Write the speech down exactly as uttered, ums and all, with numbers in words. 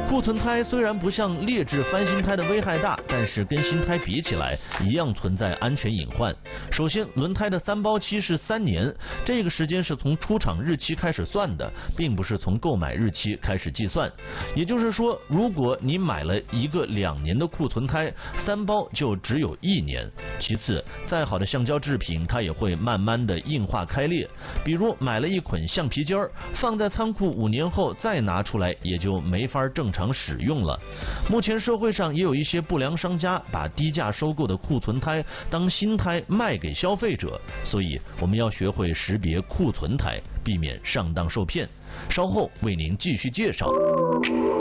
库存胎虽然不像劣质翻新胎的危害大，但是跟新胎比起来，一样存在安全隐患。首先，轮胎的三包期是三年，这个时间是从出厂日期开始算的，并不是从购买日期开始计算。也就是说，如果你买了一个两年的库存胎，三包就只有一年。其次，再好的橡胶制品，它也会慢慢的硬化开裂。比如买了一捆橡皮筋儿，放在仓库五年后再拿出来，也就没法正常使用了。目前社会上也有一些不良商家把低价收购的库存胎当新胎卖给消费者，所以我们要学会识别库存胎，避免上当受骗。稍后为您继续介绍。